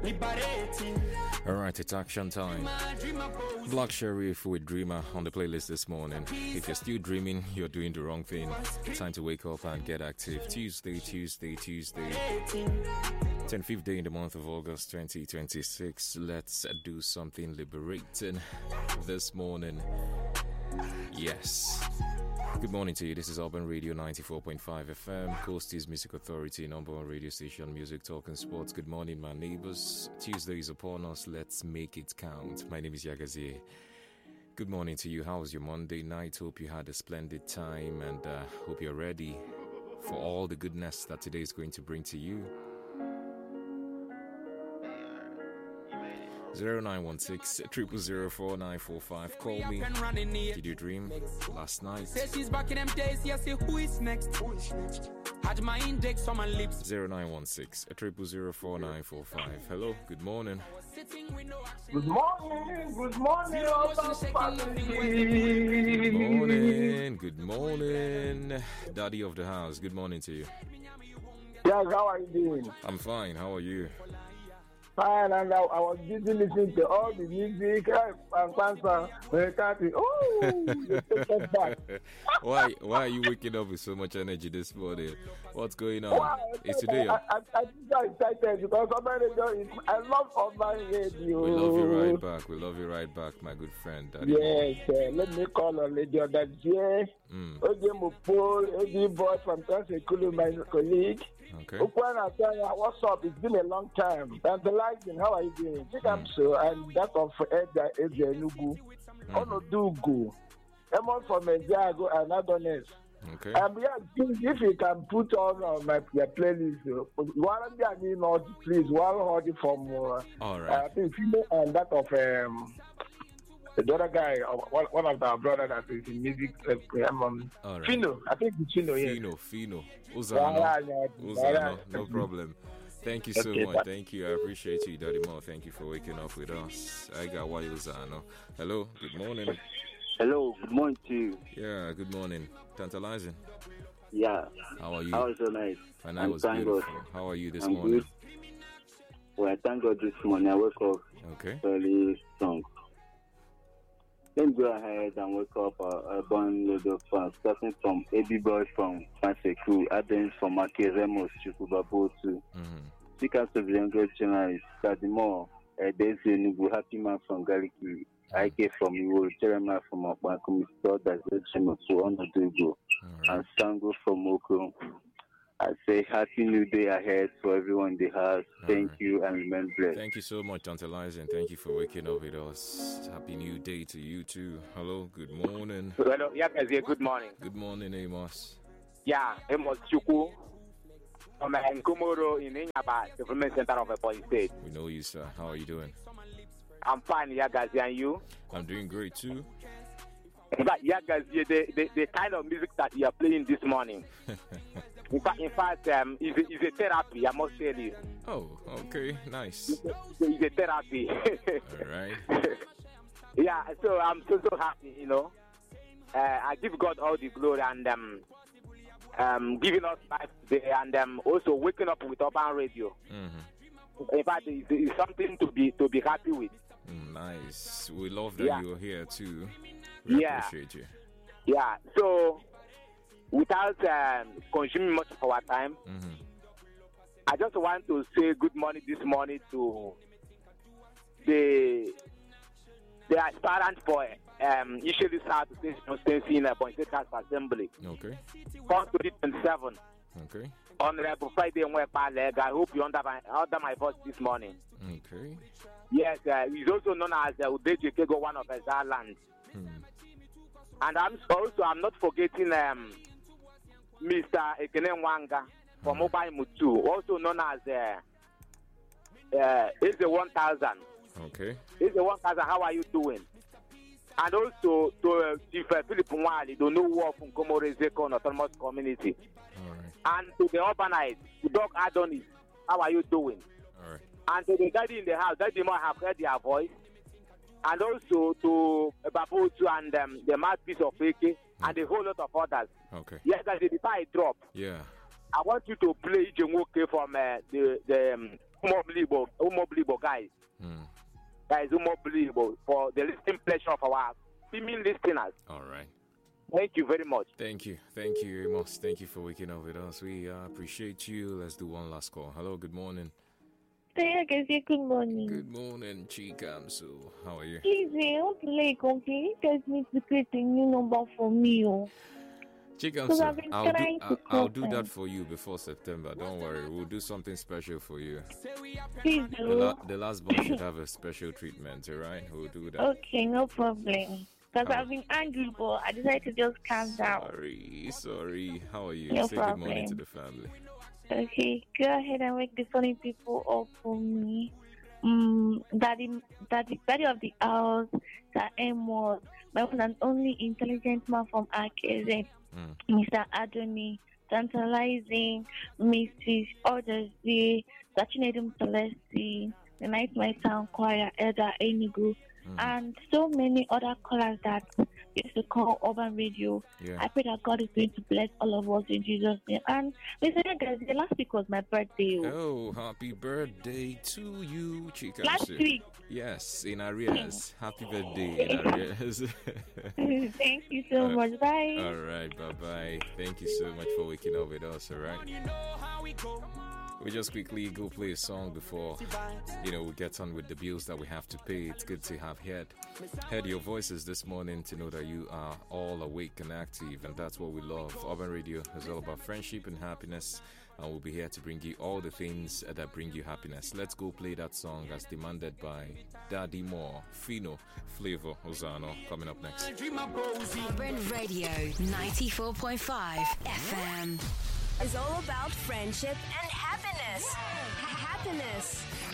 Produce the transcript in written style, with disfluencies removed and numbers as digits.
Alright, it's action time. Black Sheriff with Dreamer on the playlist this morning. If you're still dreaming, you're doing the wrong thing. Time to wake up and get active. Tuesday. 10th day in the month of August 2026. Let's do something liberating this morning. Yes. Good morning to you. This is Urban Radio 94.5 FM, Coasties Music Authority, number one radio station, music, talk and sports. Good morning, my neighbors. Tuesday is upon us. Let's make it count. My name is Yagazie. Good morning to you. How was your Monday night? Hope you had a splendid time and hope you're ready for all the goodness that today is going to bring to you. 0916 000 4945. Call me. Did you dream last night? Say she's back in them days. Yes, who is next? Had my index on my lips. 0916 000 4945. Hello, good morning. Good morning. Good morning. Good morning. Daddy of the house, good morning to you. Yes, how are you doing? I'm fine, how are you? Fine, and I was busy listening to all the music and Pansa. Oh, you take us back. Why are you waking up with so much energy this morning? What's going on? Wow, Is today? I'm so excited because Urban Radio I love Urban Radio. We love you right back. We love you right back, my good friend. Daddy. Yes, let me call on Lady Odadzie, Oje Mupol, Eddie Boy from Tansekulu, my colleague. Okay. What's up? It's been a long time. Tantalizing, how are you doing? I'm so, and that of Edda Ezenugu. Onodugu. Emon from Ejago and Adonis. Okay. If you can put on your playlist, please, one hold it from all right. I think and that of the other guy, one of our brothers that is in music, all right. Fino. I think it's Fino, yeah. Fino. Uzano, no problem. Thank you so much. But thank you. I appreciate you, Daddy Mo. Thank you for waking up with us. I got why Uzano. Hello, good morning. Hello, good morning to you. Yeah, good morning. Tantalizing. Yeah. How are you? How was your night? And I was beautiful. God. How are you this morning? Good. Well, thank God this morning. I woke up fairly strong. Let me go ahead and wake up Urban Radio fans, starting from AB Boy from Fanseku, Adams from Maki Remos, Chukubabotu, Speakers of the Young Journalist, Kadimo, Daisy Nubu, Happy Man from Galiki, IK from Iwo, Jeremiah from Akbakum, Mr. Dazet on the Dugo, and Sango from Oko. I say happy new day ahead for everyone in the house. Thank you and remain blessed. Thank you so much, Tantalizing. Thank you for waking up with us. Happy new day to you too. Hello, good morning. Hello, good morning. Good morning, Amos. Yeah, Amos Chuku from Nkumoro in Inyaba, Development Center of Ebonyi State. We know you, sir. How are you doing? I'm fine, Yagazi, and you? I'm doing great too. But Yagazi, the kind of music that you are playing this morning. In fact, it's a therapy, I must tell you. Oh, okay, nice. It's a therapy. All right. Yeah, so I'm so happy, you know. I give God all the glory and giving us life today and also waking up with Urban Radio. In fact, it's something to be happy with. Nice. We love that you're here too. We appreciate you. Yeah, so without consuming much of our time, I just want to say good morning this morning to the aspirant for usually South Constituency in Ebonyi State House Assembly. Okay. For 2027. Okay. Honorable Friday Mwepaleg, I hope you under my voice this morning. Okay. Yes, he's also known as Udeji Kego, one of his lands. And I'm not forgetting Mr. Ekene Mwanga from Mobile Mutu, also known as Is the 1000. Okay. Is the 1000. How are you doing? And also to Chief Philip Mwali, the new war from Komore Zeko Autonomous Community. All right. And to the urbanites, to Doc Adonis, how are you doing? All right. And to the daddy in the house, that you might have heard their voice. And also to Babutu and the mouthpiece of AK and a whole lot of others. Okay. Yes, before I drop, yeah, I want you to play Ijemoke from the unbelievable, guys. Guys, unbelievable for the listening pleasure of our female listeners. All right. Thank you very much. Thank you, Amos. Thank you for waking up with us. We appreciate you. Let's do one last call. Hello, good morning. Good morning. Good morning, Chikamsu. How are you? Please, I want to lay a complaint. You guys need to create a new number for me. Chikamsu, I'll do that for you before September. Don't worry. We'll do something special for you. Please do. The last one should have a special treatment, all right? We'll do that. Okay, no problem. Because I've been angry, but I decided to just calm down. Sorry. How are you? No Say problem. good morning to the family. Okay, go ahead and wake the funny people up for me. Daddy of the house, Sir Amos, my one and only intelligent man from RKZ, Mr. Adoni, Tantalizing, Mrs. Odersey, Sachinedum Celeste, the Night My Town Choir, Elder Enigu, and so many other callers that used to call Urban Radio. Yeah. I pray that God is going to bless all of us in Jesus' name. And listen, guys, the last week was my birthday. Oh, happy birthday to you, Chikamsu. Last week. Yes, in arrears. Happy birthday in arrears. Thank you so much. Bye. All right, bye-bye. Thank you so much for waking up with us, all right? We just quickly go play a song before, we get on with the bills that we have to pay. It's good to have heard your voices this morning to know that you are all awake and active, and that's what we love. Urban Radio is all about friendship and happiness, and we'll be here to bring you all the things that bring you happiness. Let's go play that song as demanded by Daddy Moore, Fino, Flavor, Ozano, coming up next. Urban Radio 94.5 FM is all about friendship and happiness. Happiness.